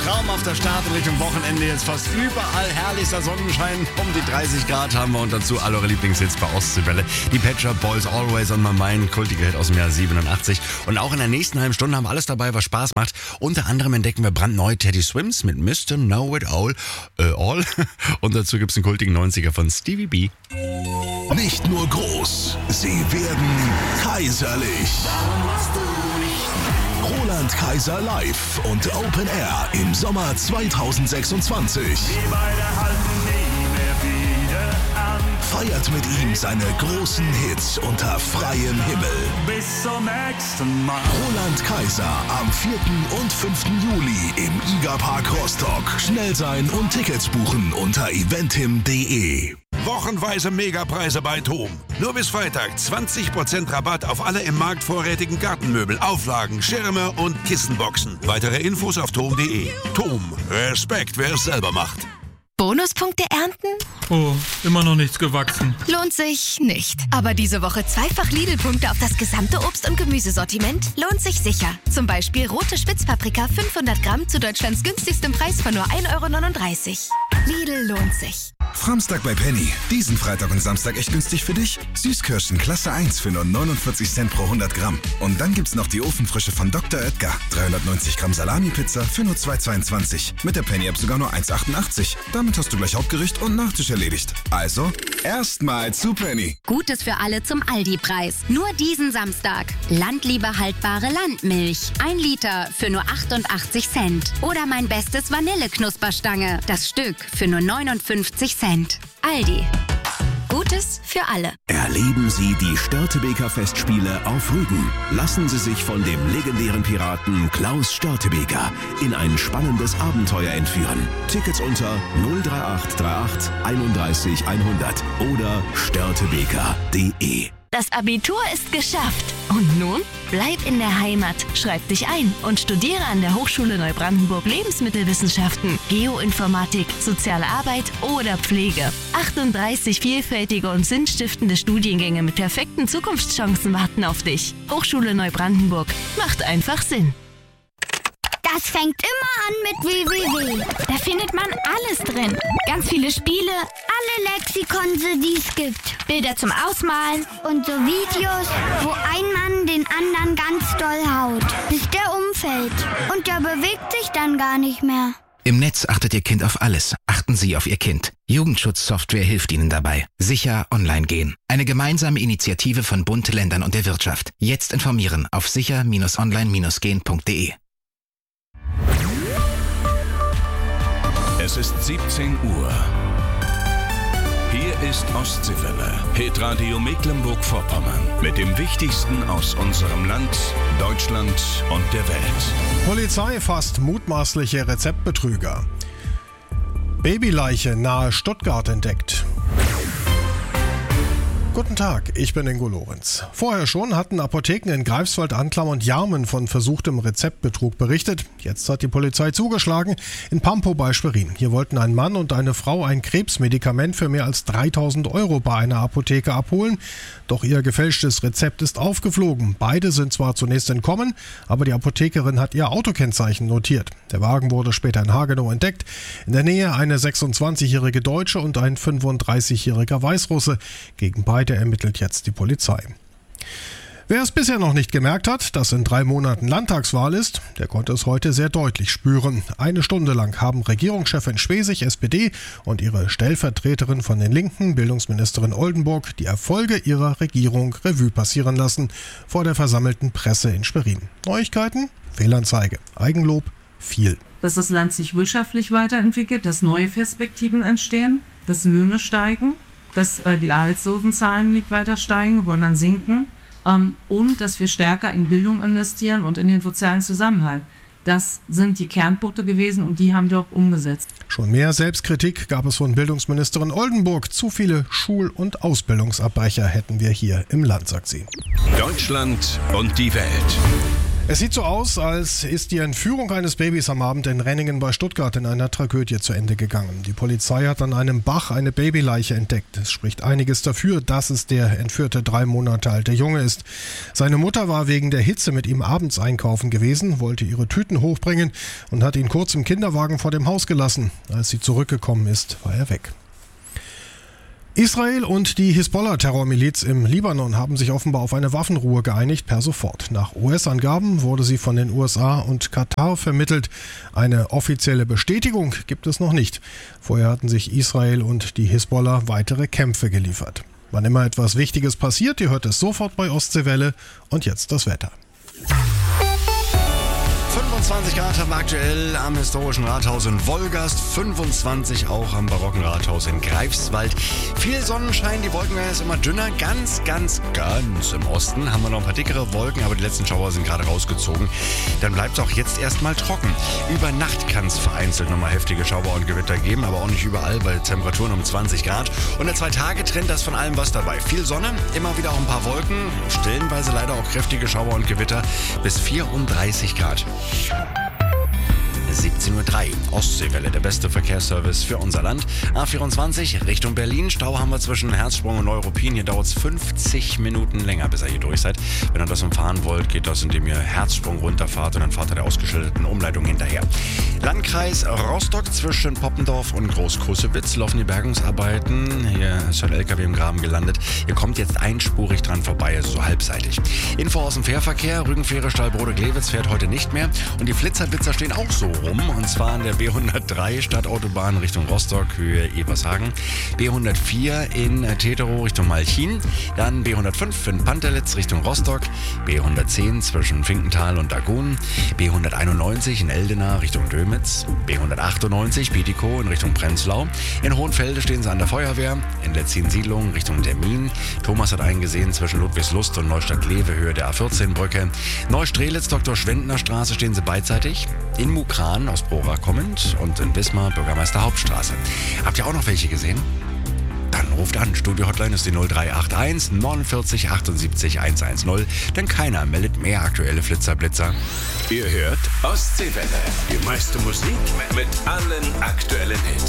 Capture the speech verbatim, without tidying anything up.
traumhafter Start in Richtung Wochenende. Jetzt fast überall herrlichster Sonnenschein. Um die dreißig Grad haben wir und dazu alle eure Lieblingshits bei Ostseewelle. Die Pet Shop Boys, Always on My Mind, kultiger Hit aus dem Jahr siebenundachtzig. Und auch in der nächsten halben Stunde haben wir alles dabei, was Spaß macht. Unter anderem entdecken wir brandneu Teddy Swims mit Mister Know It All. Äh, all. Und dazu gibt's einen kultigen neunziger von Stevie B. Nicht nur groß, sie werden kaiserlich. Roland Kaiser live und Open Air im Sommer zweitausendsechsundzwanzig. Feiert mit ihm seine großen Hits unter freiem Himmel. Bis zum nächsten Mal. Roland Kaiser am vierten und fünften Juli im Iga Park Rostock. Schnell sein und Tickets buchen unter eventim punkt de. Wochenweise Megapreise bei TOM. Nur bis Freitag zwanzig Prozent Rabatt auf alle im Markt vorrätigen Gartenmöbel, Auflagen, Schirme und Kissenboxen. Weitere Infos auf tom punkt de. TOM. Respekt, wer es selber macht. Bonuspunkte ernten? Oh, immer noch nichts gewachsen. Lohnt sich nicht. Aber diese Woche zweifach Lidl-Punkte auf das gesamte Obst- und Gemüsesortiment lohnt sich sicher. Zum Beispiel rote Spitzpaprika fünfhundert Gramm zu Deutschlands günstigstem Preis von nur ein Euro neununddreißig. Lidl lohnt sich. Samstag bei Penny. Diesen Freitag und Samstag echt günstig für dich. Süßkirschen Klasse eins für nur neunundvierzig Cent pro hundert Gramm. Und dann gibt's noch die Ofenfrische von Doktor Oetker. dreihundertneunzig Gramm Salami-Pizza für nur zwei Euro zweiundzwanzig. Mit der Penny-App sogar nur eins Euro achtundachtzig. Damit hast du gleich Hauptgericht und Nachtisch erledigt. Also, erstmal zu Penny. Gutes für alle zum Aldi-Preis. Nur diesen Samstag. Landliebe haltbare Landmilch. Ein Liter für nur achtundachtzig Cent. Oder mein bestes Vanilleknusperstange. Das Stück für nur neunundfünfzig Cent. Aldi. Gutes für alle. Erleben Sie die Störtebeker Festspiele auf Rügen. Lassen Sie sich von dem legendären Piraten Klaus Störtebeker in ein spannendes Abenteuer entführen. Tickets unter null drei acht drei acht einunddreißig hundert oder störtebeker punkt de. Das Abitur ist geschafft. Und nun? Bleib in der Heimat, schreib dich ein und studiere an der Hochschule Neubrandenburg Lebensmittelwissenschaften, Geoinformatik, Soziale Arbeit oder Pflege. achtunddreißig vielfältige und sinnstiftende Studiengänge mit perfekten Zukunftschancen warten auf dich. Hochschule Neubrandenburg. Macht einfach Sinn. Das fängt immer an mit w w w. Da findet man alles drin. Ganz viele Spiele, alle Lexikonse, die es gibt. Bilder zum Ausmalen und so Videos, wo ein Mann den anderen ganz doll haut, bis der umfällt. Und der bewegt sich dann gar nicht mehr. Im Netz achtet Ihr Kind auf alles. Achten Sie auf Ihr Kind. Jugendschutzsoftware hilft Ihnen dabei. Sicher online gehen. Eine gemeinsame Initiative von Bund, Ländern und der Wirtschaft. Jetzt informieren auf sicher Bindestrich online gehen punkt de. Es ist siebzehn Uhr. Hier ist Ostseewelle, Hitradio Mecklenburg-Vorpommern. Mit dem Wichtigsten aus unserem Land, Deutschland und der Welt. Polizei fasst mutmaßliche Rezeptbetrüger. Babyleiche nahe Stuttgart entdeckt. Guten Tag, ich bin Ingo Lorenz. Vorher schon hatten Apotheken in Greifswald, Anklam und Jarmen von versuchtem Rezeptbetrug berichtet. Jetzt hat die Polizei zugeschlagen in Pampow bei Schwerin. Hier wollten ein Mann und eine Frau ein Krebsmedikament für mehr als dreitausend Euro bei einer Apotheke abholen. Doch ihr gefälschtes Rezept ist aufgeflogen. Beide sind zwar zunächst entkommen, aber die Apothekerin hat ihr Autokennzeichen notiert. Der Wagen wurde später in Hagenow entdeckt. In der Nähe eine sechsundzwanzigjährige Deutsche und ein fünfunddreißigjähriger Weißrusse. Gegen beide ermittelt jetzt die Polizei. Wer es bisher noch nicht gemerkt hat, dass in drei Monaten Landtagswahl ist, der konnte es heute sehr deutlich spüren. Eine Stunde lang haben Regierungschefin Schwesig, S P D, und ihre Stellvertreterin von den Linken, Bildungsministerin Oldenburg, die Erfolge ihrer Regierung Revue passieren lassen vor der versammelten Presse in Schwerin. Neuigkeiten? Fehlanzeige. Eigenlob? Viel. Dass das Land sich wirtschaftlich weiterentwickelt, dass neue Perspektiven entstehen, dass Löhne steigen, dass äh, die Arbeitslosenzahlen nicht weiter steigen, sondern sinken, ähm, und dass wir stärker in Bildung investieren und in den sozialen Zusammenhalt. Das sind die Kernpunkte gewesen und die haben wir auch umgesetzt. Schon mehr Selbstkritik gab es von Bildungsministerin Oldenburg. Zu viele Schul- und Ausbildungsabbrecher hätten wir hier im Land, sagt sie. Deutschland und die Welt. Es sieht so aus, als ist die Entführung eines Babys am Abend in Renningen bei Stuttgart in einer Tragödie zu Ende gegangen. Die Polizei hat an einem Bach eine Babyleiche entdeckt. Es spricht einiges dafür, dass es der entführte drei Monate alte Junge ist. Seine Mutter war wegen der Hitze mit ihm abends einkaufen gewesen, wollte ihre Tüten hochbringen und hat ihn kurz im Kinderwagen vor dem Haus gelassen. Als sie zurückgekommen ist, war er weg. Israel und die Hisbollah-Terrormiliz im Libanon haben sich offenbar auf eine Waffenruhe geeinigt, per sofort. Nach U S-Angaben wurde sie von den U S A und Katar vermittelt. Eine offizielle Bestätigung gibt es noch nicht. Vorher hatten sich Israel und die Hisbollah weitere Kämpfe geliefert. Wann immer etwas Wichtiges passiert, ihr hört es sofort bei Ostseewelle. Und jetzt das Wetter. fünfundzwanzig Grad haben wir aktuell am historischen Rathaus in Wolgast, fünfundzwanzig auch am barocken Rathaus in Greifswald. Viel Sonnenschein, die Wolken werden jetzt immer dünner. Ganz, ganz, ganz im Osten haben wir noch ein paar dickere Wolken, aber die letzten Schauer sind gerade rausgezogen. Dann bleibt es auch jetzt erstmal trocken. Über Nacht kann es vereinzelt nochmal heftige Schauer und Gewitter geben, aber auch nicht überall, bei Temperaturen um zwanzig Grad. Und der Zwei-Tage-Trend, da ist von allem was dabei. Viel Sonne, immer wieder auch ein paar Wolken, stellenweise leider auch kräftige Schauer und Gewitter bis vierunddreißig Grad. siebzehn Uhr drei, Ostseewelle, der beste Verkehrsservice für unser Land. A vierundzwanzig Richtung Berlin. Stau haben wir zwischen Herzsprung und Neuruppin. Hier dauert es fünfzig Minuten länger, bis ihr hier durch seid. Wenn ihr das umfahren wollt, geht das, indem ihr Herzsprung runterfahrt und dann fahrt ihr der ausgeschilderten Umleitung hinterher. Landkreis Rostock zwischen Poppendorf und Großkussewitz laufen die Bergungsarbeiten. Hier ist ein L K W im Graben gelandet. Ihr kommt jetzt einspurig dran vorbei, also so halbseitig. Info aus dem Fährverkehr. Rügenfähre Stallbrode-Glewitz fährt heute nicht mehr. Und die Flitzerblitzer stehen auch so rum. Und zwar an der B hundertdrei Stadtautobahn Richtung Rostock, Höhe Ebershagen. B hundertvier in Teterow Richtung Malchin. Dann B hundertfünf in Pantelitz Richtung Rostock. B hundertzehn zwischen Finkenthal und Dagun. B hunderteinundneunzig in Eldena Richtung Dömitz. B hundertachtundneunzig Bietigkow in Richtung Prenzlau. In Hohenfelde stehen sie an der Feuerwehr. In Letzin-Siedlung Richtung Termin. Thomas hat eingesehen zwischen Ludwigslust und Neustadt-Lewe, Höhe der A vierzehn Brücke. Neustrelitz, Doktor Schwendner Straße stehen sie beidseitig. In Mukran aus Bora kommend und in Wismar Bürgermeister Hauptstraße. Habt ihr auch noch welche gesehen? Dann ruft an. Studio-Hotline ist die null drei acht eins neunundvierzig achtundsiebzig hundertzehn, denn keiner meldet mehr aktuelle Flitzerblitzer. Ihr hört Ostseewelle. Die meiste Musik mit allen aktuellen Hits.